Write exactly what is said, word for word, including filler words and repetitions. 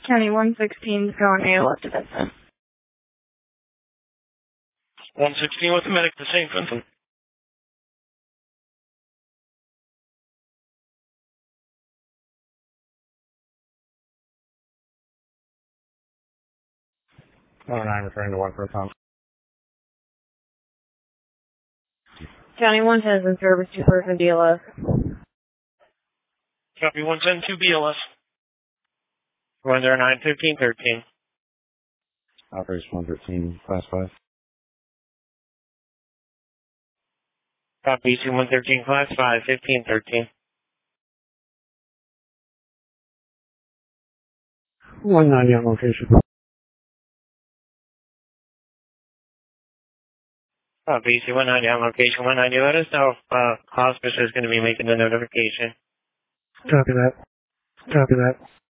County one sixteen is going A L F to Vincent. one sixteen with the medic to Saint Vincent. one oh nine referring to one for a pump. County one ten is in service, two person D L S. Copy one ten two B L S. one zero nine fifteen thirteen. Operation one thirteen, class five. Copy two one thirteen class five fifteen thirteen. one ninety on location. Copy two one ninety on location one ninety. Let us know if uh, hospice is going to be making the notification. Copy that. Copy that.